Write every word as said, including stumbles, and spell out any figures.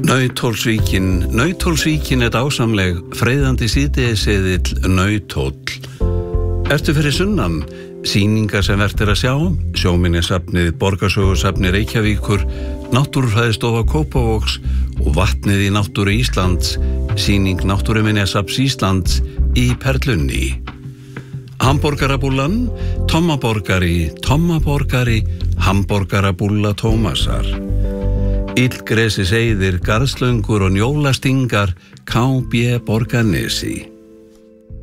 Nauthólsvíkin, Nauthólsvíkin er dásamleg, freyðandi síðdegiseðill Nauthóll. Ertu fyrir sunnan? Sýningar sem vert er að sjá, sjóminjasafnið, borgarsögusafni Reykjavíkur, Náttúrufræðistofa Kópavogs og vatnið í náttúru Íslands, sýning Náttúruminjasafns Íslands í Perlunni. Hamborgarabúllan, Tommaborgari, Tommaborgari, Hamborgarabúlla Tómasar. Illgresi seiðir, garðslöngur og njólastingar, K B Borgarnesi.